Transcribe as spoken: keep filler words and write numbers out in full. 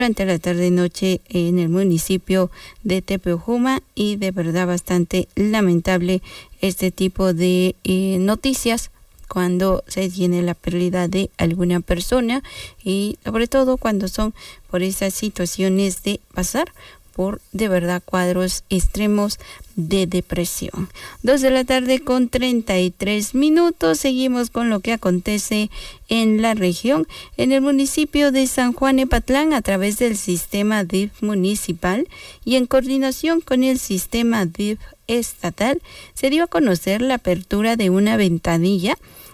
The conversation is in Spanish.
durante la tarde-noche en el municipio de Tepejuma, y de verdad bastante lamentable este tipo de eh, noticias cuando se tiene la pérdida de alguna persona, y sobre todo cuando son por esas situaciones de pasar por de verdad cuadros extremos de depresión. Dos de la tarde con treinta y tres minutos. Seguimos con lo que acontece en la región. En el municipio de San Juan Epatlán, a través del sistema D I F municipal y en coordinación con el sistema D I F estatal, se dio a conocer la apertura de una ventanilla